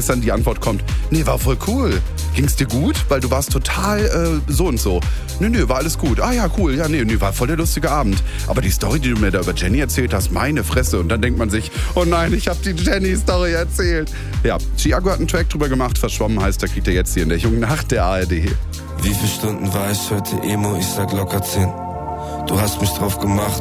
bis dann die Antwort kommt, nee, war voll cool. Ging's dir gut? Weil du warst total so und so. Nee, war alles gut. Ah ja, cool. Ja, nee, war voll der lustige Abend. Aber die Story, die du mir da über Jenny erzählt hast, meine Fresse. Und dann denkt man sich, oh nein, ich habe die Jenny-Story erzählt. Ja, Chiago hat einen Track drüber gemacht, verschwommen heißt, da kriegt er jetzt hier in der Jungen Nacht der ARD. Wie viele Stunden war ich heute Emo? Ich sag locker 10. Du hast mich drauf gemacht,